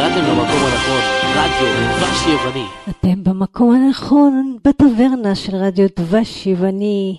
הגעתם למקום הנכון, רדיו דבש יווני. אתם במקום הנכון, בטברנה של רדיו דבש יווני.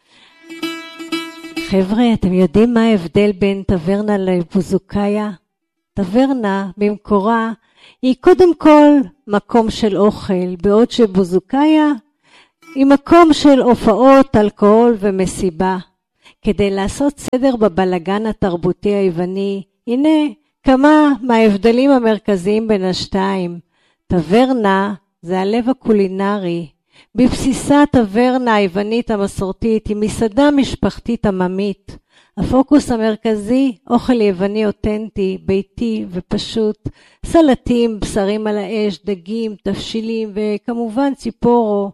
חבר'ה, אתם יודעים מה ההבדל בין טברנה לבוזוקאיה? טברנה במקורה היא קודם כל מקום של אוכל, בעוד שבוזוקאיה היא מקום של הופעות, אלכוהול ומסיבה. כדי לעשות סדר בבלגן התרבותי היווני, הנה כמה מההבדלים המרכזיים בין השתיים. טברנה זה הלב הקולינרי. בבסיסה טברנה היוונית המסורתית היא מסעדה משפחתית עממית. הפוקוס המרכזי, אוכל יווני אותנטי, ביתי ופשוט, סלטים, בשרים על האש, דגים, תבשילים וכמובן ציפורו,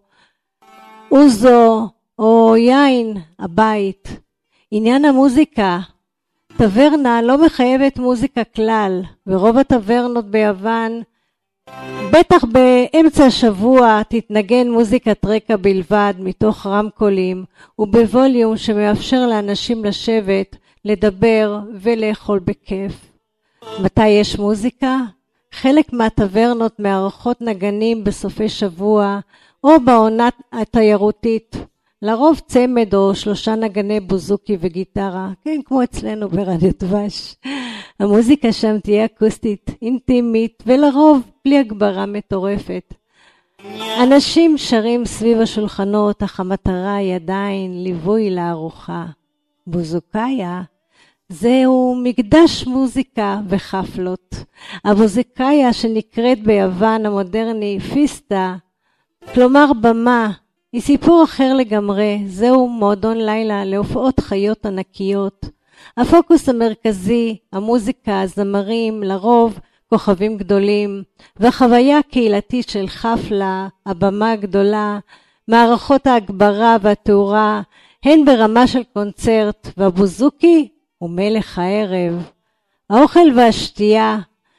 אוזו או יין הבית. עניין המוזיקה, טברנה לא מחייבת מוזיקה כלל, ורוב הטברנות ביוון, בטח באמצע השבוע תתנגן מוזיקת רקע בלבד מתוך רמקולים ובווליום שמאפשר לאנשים לשבת, לדבר ולאכול בכיף. מתי יש מוזיקה? חלק מהטברנות מערכות נגנים בסופי שבוע או בעונה התיירותית. לרוב צמד או 3 נגני בוזוקי וגיטרה, כן, כמו אצלנו ברדיו דבש. המוזיקה שם תהיה אקוסטית, אינטימית, ולרוב בלי הגברה מטורפת. אנשים שרים סביב השולחנות, אך המטרה היא עדיין ליווי לארוחה. בוזוקאיה זהו מקדש מוזיקה וחפלות. הבוזוקאיה שנקראת ביוון המודרני פיסטה, כלומר במה, היא סיפור אחר לגמרי. זהו מועדון לילה להופעות חיות ענקיות. הפוקוס המרכזי, המוזיקה, הזמרים, לרוב כוכבים גדולים, והחוויה הקהילתית של חפלה, הבמה הגדולה, מערכות ההגברה והתאורה, הן ברמה של קונצרט, והבוזוקי הוא מלך הערב. האוכל והשתייה,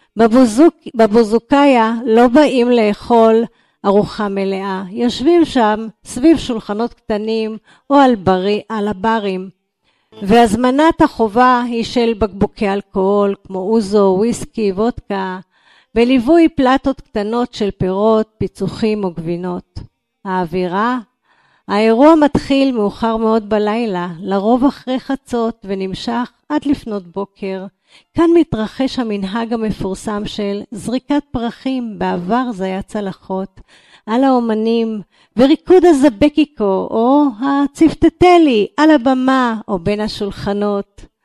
בבוזוקאיה לא באים לאכול ארוחה מלאה, יושבים שם סביב שולחנות קטנים או על הברים, והזמנת החובה היא של בקבוקי אלכוהול כמו אוזו, וויסקי, וודקה, וליווי פלטות קטנות של פירות, פיצוחים או גבינות. האווירה? האירוע מתחיל מאוחר מאוד בלילה, לרוב אחרי חצות ונמשך עד לפנות בוקר. כאן מתרחש המנהג המפורסם של זריקת פרחים, בעבר זה היה צלחות, על האומנים, וריקוד הזבקיקו או הצפתתלי על הבמה או בין השולחנות.